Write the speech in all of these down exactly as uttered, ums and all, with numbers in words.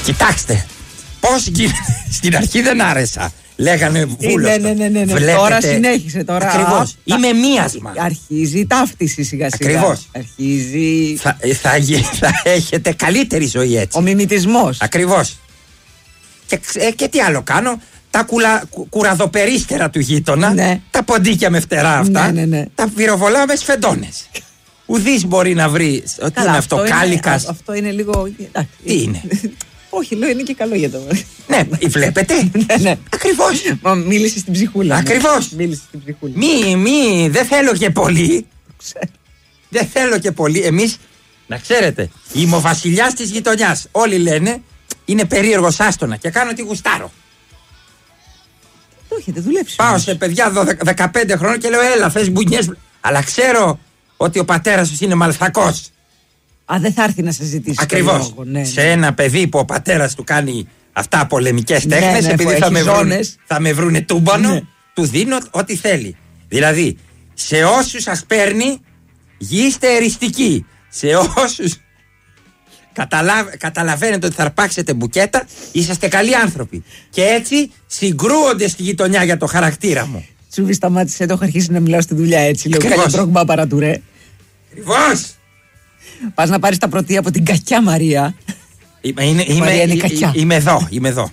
Κοιτάξτε, πώς γίνεται. Στην αρχή δεν άρεσα. Λέγανε βούλος. Ναι, ναι, ναι, ναι, ναι. Βλέπετε... Τώρα συνέχισε. Τώρα... Ακριβώς. Είμαι μίασμα. Αρχίζει η ταύτιση σιγά σιγά. Ακριβώς. Αρχίζει. Θα, θα, θα έχετε καλύτερη ζωή έτσι. Ο μιμητισμός. Ακριβώς. Και, ε, και τι άλλο κάνω. Τα κουλα, κου, κουραδοπερίστερα του γείτονα. Ναι. Τα ποντίκια με φτερά αυτά. Ναι, ναι, ναι. Τα πυροβολάω με σφεντώνες. Ουδής μπορεί να βρει. Τι είναι αυτό, αυτό κάλικας. Είναι, αυτό είναι λίγο. Τι είναι. Όχι, λέω είναι και καλό για το. Ναι, βλέπετε. Ναι, ναι. Ακριβώς. Μα μίλησε στην ψυχούλα. Ακριβώς. Μίλησε στην ψυχούλα. Μη, μη, δεν θέλω και πολύ. Δεν θέλω και πολύ. Εμείς, να ξέρετε, είμαι ο βασιλιάς της γειτονιάς. Όλοι λένε είναι περίεργος άστονα και κάνω τι γουστάρω. Το έχετε δουλέψει. Πάω σε παιδιά δεκαπέντε χρόνων και λέω έλα, θες μπουνιές. Αλλά ξέρω ότι ο πατέρας σας είναι μαλθακός. Α, δεν θα έρθει να σας ζητήσει. Ακριβώς. Ναι, ναι. Σε ένα παιδί που ο πατέρας του κάνει αυτά πολεμικές τέχνες, ναι, ναι, επειδή θα με, βρούνε, θα με βρούνε τούμπανο, ναι. Του δίνω ό,τι θέλει. Δηλαδή, σε όσους σας παίρνει, γίνεστε εριστικοί. Σε όσους καταλαβ, καταλαβαίνετε ότι θα αρπάξετε μπουκέτα, είσαστε καλοί άνθρωποι. Και έτσι συγκρούονται στη γειτονιά για το χαρακτήρα μου. Τσούβι, σταμάτησε, το έχω αρχίσει να μιλάω στη δουλειά έτσι. Λέω καλή πρόκμα παρατουρέ. Ακριβώς. Πας να πάρεις τα πρωτεία από την κακιά Μαρία. Είμαι, είναι, είμαι, Μαρία είναι είμαι, κακιά. Είμαι εδώ, είμαι εδώ.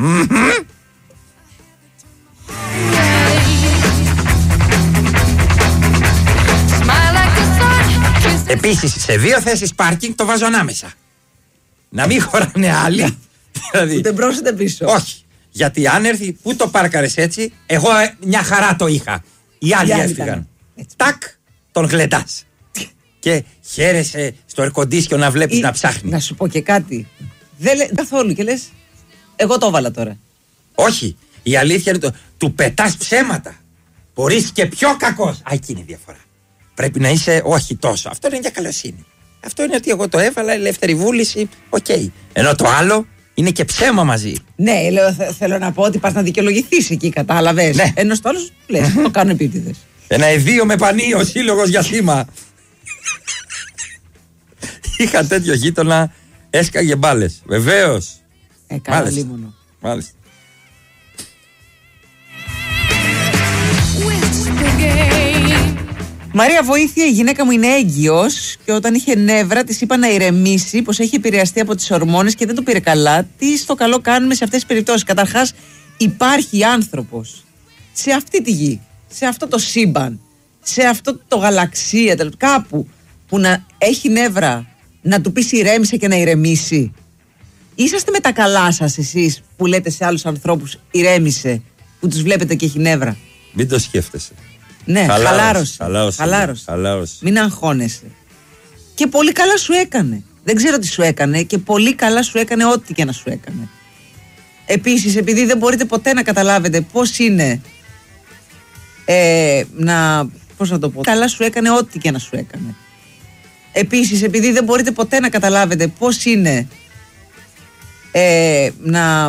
Επίσης, σε δύο θέσεις πάρκινγκ το βάζω ανάμεσα. Να μην χωράνε άλλοι. Δηλαδή, ούτε μπρος ούτε πίσω. Όχι. Γιατί αν έρθει, πού το πάρκαρες έτσι, εγώ μια χαρά το είχα. Οι άλλοι έφυγαν. Τάκ, τον γλεντάς. Και χαίρεσαι στο ερκοντίσιο να βλέπεις Ή, να ψάχνει. Να σου πω και κάτι. Δεν λέ, καθόλου και λες, εγώ το έβαλα τώρα. Όχι. Η αλήθεια είναι το. Του πετάς ψέματα. Μπορείς και πιο κακός. Α, εκεί είναι η διαφορά. Πρέπει να είσαι όχι τόσο. Αυτό είναι για καλοσύνη. Αυτό είναι ότι εγώ το έβαλα, ελεύθερη βούληση. Οκ. Okay. Ενώ το άλλο είναι και ψέμα μαζί. Ναι, λέω, θε, θέλω να πω ότι πας να δικαιολογηθείς εκεί, κατάλαβες. Ναι. Ενώ στο άλλο λες, το κάνω επίτηδες. Ένα εδίο με πανί, ο σύλλογος για θύμα. Είχα τέτοιο γείτονα, έσκαγε μπάλες. Βεβαίως. Ε, καλά λίμωνο. Μάλιστα. Μαρία, βοήθεια, η γυναίκα μου είναι έγκυος και όταν είχε νεύρα της είπα να ηρεμήσει, πως έχει επηρεαστεί από τις ορμόνες και δεν το πήρε καλά. Τι στο καλό κάνουμε σε αυτές τις περιπτώσεις? Καταρχάς, υπάρχει άνθρωπος σε αυτή τη γη, σε αυτό το σύμπαν, σε αυτό το γαλαξία, κάπου που να έχει νεύρα, να του πεις ηρέμησε και να ηρεμήσει. Είσαστε με τα καλά σας εσείς που λέτε σε άλλους ανθρώπους ηρέμησε, που τους βλέπετε και έχει νεύρα? Μην το σκέφτεσαι. Ναι, χαλάρωσε. Χαλάρωσε. Χαλάρωσε. Χαλάρωσε. Μην αγχώνεσαι. Και πολύ καλά σου έκανε. Δεν ξέρω τι σου έκανε και πολύ καλά σου έκανε ό,τι και να σου έκανε. Επίσης, επειδή δεν μπορείτε ποτέ να καταλάβετε πώς είναι ε, να... Πώς να το πω. Καλά σου έκανε ό,τι και να σου έκανε. Επίσης, επειδή δεν μπορείτε ποτέ να καταλάβετε πώς είναι ε, να...